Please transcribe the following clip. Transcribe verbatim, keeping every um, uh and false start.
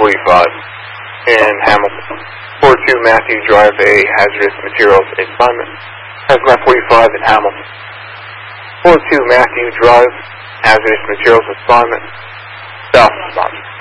forty-five in Hamilton. four two Matthew Drive, a hazardous materials assignment. Hazmat forty-five in Hamilton. four two Matthew Drive, hazardous materials assignment. South response.